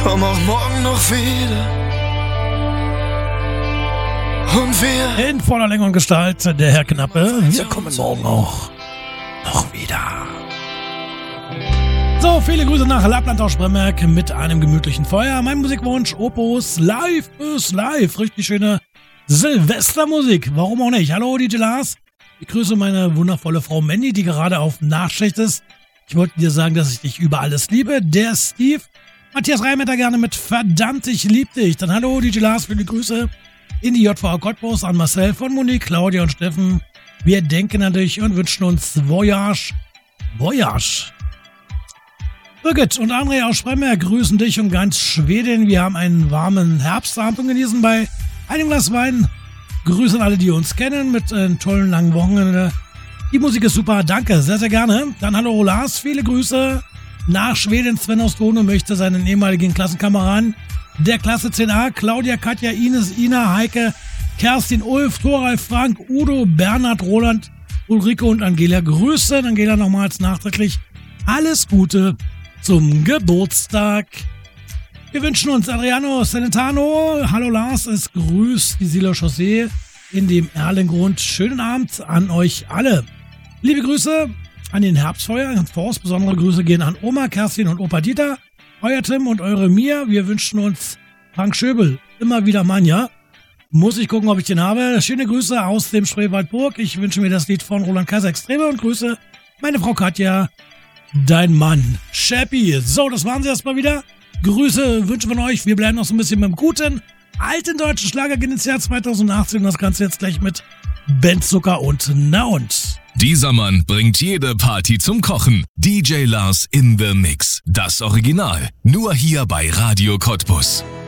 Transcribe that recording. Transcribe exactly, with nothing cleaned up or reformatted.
komm auch morgen noch wieder. Und wir in voller Länge und Gestalt, der Herr Knappe. Wir kommen morgen auch noch wieder. So, viele Grüße nach Lappland aus Spremberg mit einem gemütlichen Feuer. Mein Musikwunsch, Opus, live ist live. Richtig schöne Silvestermusik. Warum auch nicht? Hallo, D J Lars. Ich grüße meine wundervolle Frau Mandy, die gerade auf Nachtschicht ist. Ich wollte dir sagen, dass ich dich über alles liebe. Der Steve. Matthias Reimetter gerne mit verdammt, ich lieb dich. Dann hallo, D J Lars, viele Grüße in die J V A Cottbus an Marcel von Monique, Claudia und Steffen. Wir denken an dich und wünschen uns Voyage. Voyage. Birgit und André aus Spremberg grüßen dich und ganz Schweden. Wir haben einen warmen Herbstabend und genießen bei einem Glas Wein. Grüße an alle, die uns kennen, mit einem tollen langen Wochenende. Die Musik ist super, danke, sehr, sehr gerne. Dann hallo Lars, viele Grüße nach Schweden. Sven aus Tone möchte seinen ehemaligen Klassenkameraden der Klasse zehn a, Claudia, Katja, Ines, Ina, Heike, Kerstin, Ulf, Thoralf, Frank, Udo, Bernhard, Roland, Ulrike und Angela grüßen. Angela nochmals nachträglich alles Gute zum Geburtstag. Wir wünschen uns Adriano Celentano. Hallo Lars, es grüßt die Sieler Chaussee in dem Erlengrund. Schönen Abend an euch alle. Liebe Grüße an den Herbstfeuer. Ganz Forst. Besondere Grüße gehen an Oma, Kerstin und Opa Dieter. Euer Tim und eure Mia. Wir wünschen uns Frank Schöbel. Immer wieder Manja. Muss ich gucken, ob ich den habe. Schöne Grüße aus dem Spreewaldburg. Ich wünsche mir das Lied von Roland Kaiser Extreme und Grüße meine Frau Katja, dein Mann Scheppi. So, das waren sie erstmal wieder. Grüße wünschen von euch. Wir bleiben noch so ein bisschen beim guten alten deutschen Schlager ins Jahr zweitausendachtzehn. Und das Ganze jetzt gleich mit Ben Zucker und Na und. Dieser Mann bringt jede Party zum Kochen. D J Lars in the Mix. Das Original. Nur hier bei Radio Cottbus.